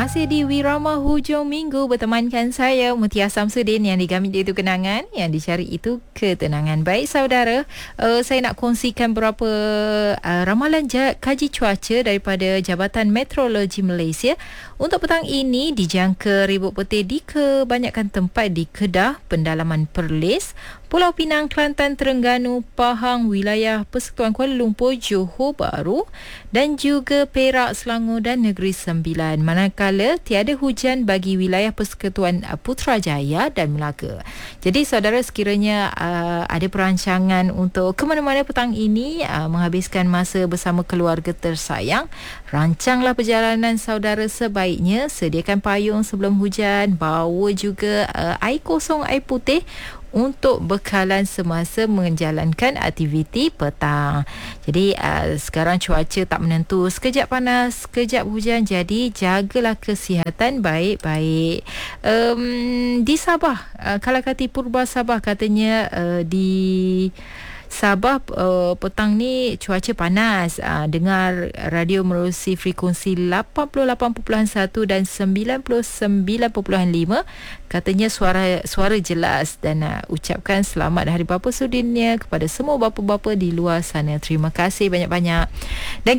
Masih di Wirama Hujung Minggu bertemankan saya Mutia Samsudin. Yang digamit itu kenangan, yang dicari itu ketenangan. Baik saudara, saya nak kongsikan beberapa ramalan kaji cuaca daripada Jabatan Meteorologi Malaysia. Untuk petang ini dijangka ribut petir di kebanyakan tempat di Kedah, Pendalaman Perlis, Pulau Pinang, Kelantan, Terengganu, Pahang, wilayah Persekutuan Kuala Lumpur, Johor Bahru dan juga Perak, Selangor dan Negeri Sembilan. Manakala tiada hujan bagi wilayah Persekutuan Putrajaya dan Melaka. Jadi saudara, sekiranya ada perancangan untuk ke mana-mana petang ini, menghabiskan masa bersama keluarga tersayang, rancanglah perjalanan saudara sebaiknya. Sediakan payung sebelum hujan, bawa juga air kosong, air putih untuk bekalan semasa menjalankan aktiviti petang. Jadi sekarang cuaca tak menentu, sekejap panas, sekejap hujan, jadi jagalah kesihatan baik-baik. Di Sabah, Kalakati Purba Sabah katanya di Sabah petang ni cuaca panas. Dengar radio melalui frekuensi 88.1 dan 99.5. Katanya suara jelas. Dan ucapkan selamat Hari Bapa Sedunia kepada semua bapa-bapa di luar sana. Terima kasih banyak-banyak. Dan